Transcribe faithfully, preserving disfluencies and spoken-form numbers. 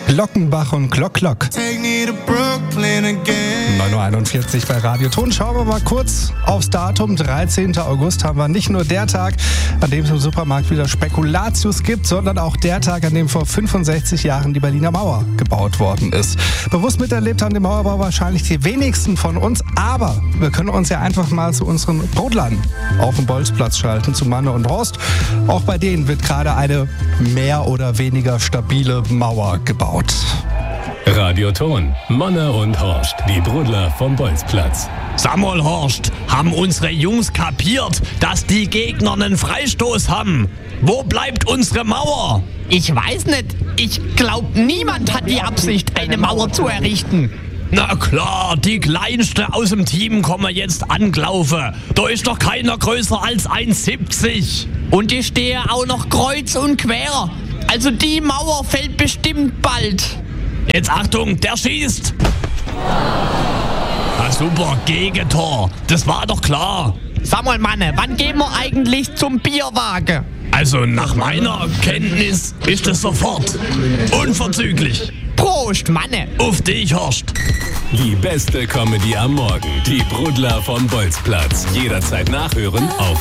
Glockenbach und Glock Glock. neun Uhr einundvierzig bei Radio Ton. Schauen wir mal kurz aufs Datum. dreizehnten August haben wir nicht nur der Tag, an dem es im Supermarkt wieder Spekulatius gibt, sondern auch der Tag, an dem vor fünfundsechzig Jahren die Berliner Mauer gebaut worden ist. Bewusst miterlebt haben den Mauerbau wahrscheinlich die wenigsten von uns, aber wir können uns ja einfach mal zu unseren Brotlern auf dem Bolzplatz schalten, zu Manne und Horst. Auch bei denen wird gerade eine mehr oder weniger stabile Mauer gebaut. Radio Ton, Manne und Horst, die Brudler vom Bolzplatz. Sag mal, Horst, haben unsere Jungs kapiert, dass die Gegner einen Freistoß haben? Wo bleibt unsere Mauer? Ich weiß nicht. Ich glaube, niemand hat die Absicht, eine Mauer zu errichten. Na klar, die Kleinste aus dem Team kommen jetzt angelaufen. Da ist doch keiner größer als eins siebzig. Und ich stehe auch noch kreuz und quer. Also die Mauer fällt bestimmt bald. Jetzt Achtung, der schießt. Ah, super, Gegentor. Das war doch klar. Sag mal, Manne, wann gehen wir eigentlich zum Bierwagen? Also nach meiner Kenntnis ist es sofort. Unverzüglich. Prost, Manne. Auf dich, Horst. Die beste Comedy am Morgen. Die Brudler vom Bolzplatz. Jederzeit nachhören auf